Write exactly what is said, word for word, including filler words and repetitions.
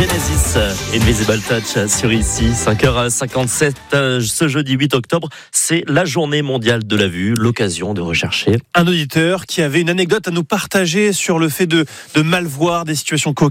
Genesis, Invisible Touch sur ici, cinq heures cinquante-sept, ce jeudi huit octobre, c'est la journée mondiale de la vue, l'occasion de rechercher un auditeur qui avait une anecdote à nous partager sur le fait de, de mal voir des situations cocasses.